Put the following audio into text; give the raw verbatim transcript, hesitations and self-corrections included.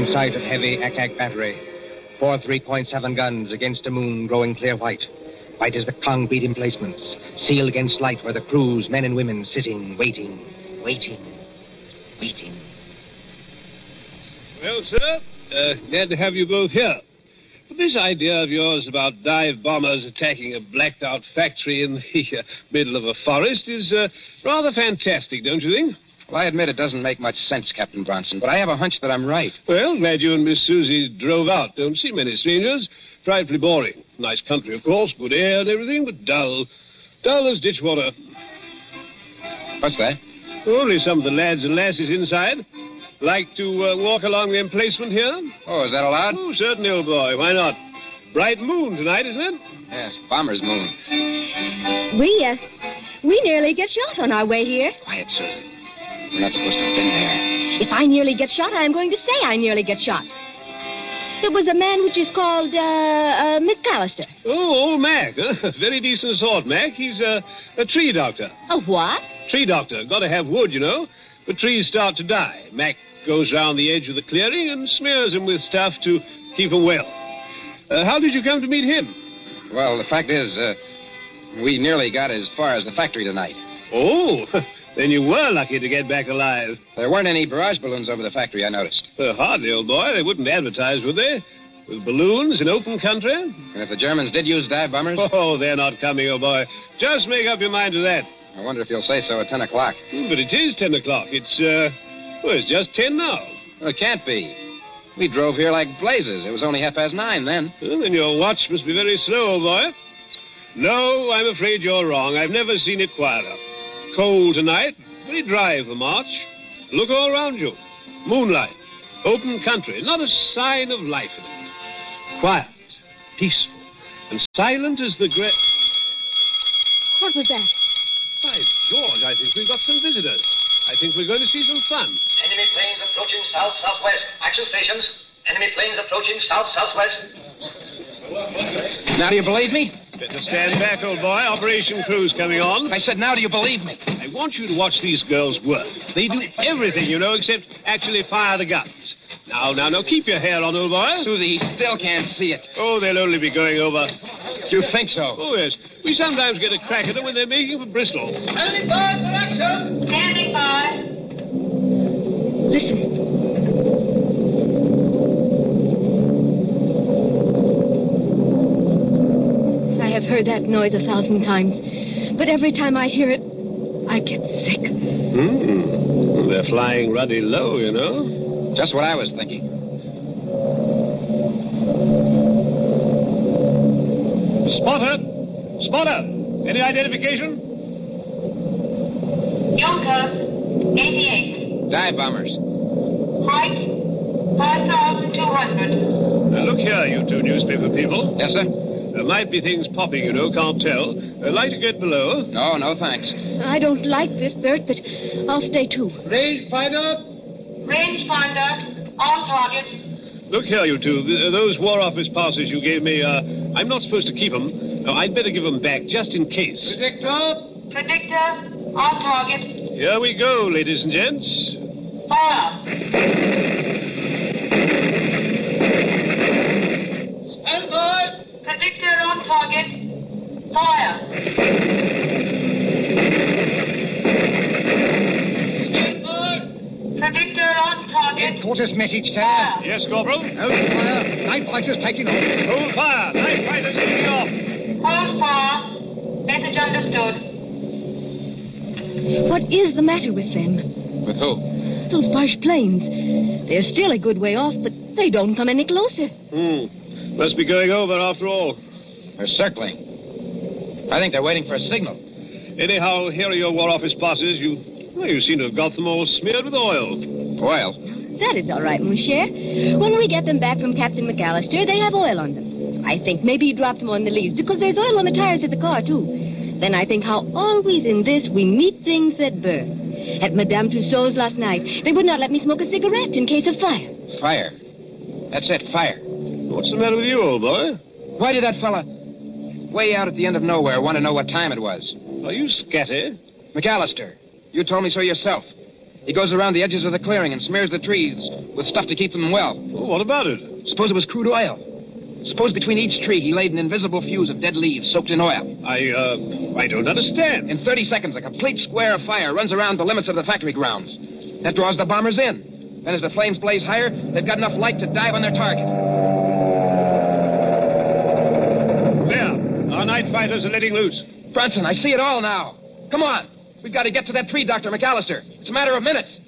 sight of heavy Ack-Ack battery. Four three point seven guns against a moon growing clear white. White as the concrete emplacements, sealed against light where the crews, men and women, sitting, waiting, waiting, waiting. Well, sir, uh, glad to have you both here. But this idea of yours about dive bombers attacking a blacked-out factory in the uh, middle of a forest is uh, rather fantastic, don't you think? Well, I admit it doesn't make much sense, Captain Bronson, but I have a hunch that I'm right. Well, glad you and Miss Susie drove out. Don't see many strangers. Frightfully boring. Nice country, of course, good air and everything, but dull. Dull as ditch water. What's that? Only some of the lads and lasses inside. Like to uh, walk along the emplacement here? Oh, is that allowed? Oh, certainly, old boy. Why not? Bright moon tonight, isn't it? Yes, bomber's moon. We, uh, we nearly get shot on our way here. Quiet, Susie. We're not supposed to have been there. If I nearly get shot, I'm going to say I nearly get shot. There was a man which is called, uh, uh, McAllister. Oh, old Mac. Huh? Very decent sort, Mac. He's uh, a tree doctor. A what? Tree doctor. Got to have wood, you know. But trees start to die. Mac goes round the edge of the clearing and smears them with stuff to keep them well. Uh, how did you come to meet him? Well, the fact is, uh, we nearly got as far as the factory tonight. Oh, then you were lucky to get back alive. There weren't any barrage balloons over the factory, I noticed. Uh, hardly, old boy. They wouldn't advertise, would they? With balloons in open country? And if the Germans did use dive bombers? Oh, they're not coming, old boy. Just make up your mind to that. I wonder if you'll say so at ten o'clock. Mm, but it is ten o'clock. It's, uh, well, it's just ten now. Well, it can't be. We drove here like blazes. It was only half past nine then. Well, then your watch must be very slow, old boy. No, I'm afraid you're wrong. I've never seen it quieter. Cold tonight, very dry for March. Look all around you. Moonlight, open country, not a sign of life in it. Quiet, peaceful, and silent as the great... What was that? By George, I think we've got some visitors. I think we're going to see some fun. Enemy planes approaching south-southwest. Action stations. Enemy planes approaching south-southwest. Now do you believe me? Better stand back, old boy. Operation Crew's coming on. I said, now do you believe me? I want you to watch these girls work. They do everything, you know, except actually fire the guns. Now, now, now, keep your hair on, old boy. Susie, he still can't see it. Oh, they'll only be going over. You think so? Oh, yes. We sometimes get a crack at them when they're making for Bristol. Standing by for action. Standing by. Listen. I have heard that noise a thousand times, but every time I hear it, I get sick. Hmm. Well, they're flying ruddy low, you know. Just what I was thinking. Spotter! Spotter! Any identification? Junker, eighty-eight. Dive bombers. Height, five thousand two hundred. Now, look here, you two newspaper people. Yes, sir? There might be things popping, you know, can't tell. I'd like to get below. No, no, thanks. I don't like this, Bert, but I'll stay too. Range finder. Rangefinder, on target. Look here, you two. Th- those War Office passes you gave me, uh, I'm not supposed to keep them. No, I'd better give them back, just in case. Predictor. Predictor, on target. Here we go, ladies and gents. Fire. Stand by. Predictor on target. Fire. Stand by. Predictor on target. Headquarters message, sir. Fire. Yes, Corporal? Open fire. Night fighters taking off. Hold fire. Night fighters taking off. Hold fire. Message understood. What is the matter with them? With who? Those Boche planes. They're still a good way off, but they don't come any closer. Hmm. Must be going over after all. They're circling. I think they're waiting for a signal. Anyhow, here are your War Office passes. You, well, you seem to have got them all smeared with oil. Oil? That is all right, mon cher. When we get them back from Captain McAllister, they have oil on them. I think maybe he dropped them on the leaves, because there's oil on the tires of the car, too. Then I think how always in this we meet things that burn. At Madame Tussauds last night, they would not let me smoke a cigarette in case of fire. Fire. That's it, fire. What's the matter with you, old boy? Why did that fella way out at the end of nowhere want to know what time it was? Are you scatty? McAllister, you told me so yourself. He goes around the edges of the clearing and smears the trees with stuff to keep them well. Well, what about it? Suppose it was crude oil. Suppose between each tree he laid an invisible fuse of dead leaves soaked in oil. I, uh, I don't understand. In thirty seconds, a complete square of fire runs around the limits of the factory grounds. That draws the bombers in. Then as the flames blaze higher, they've got enough light to dive on their target. There, our night fighters are letting loose. Bronson, I see it all now. Come on. We've got to get to that tree, Doctor McAllister. It's a matter of minutes.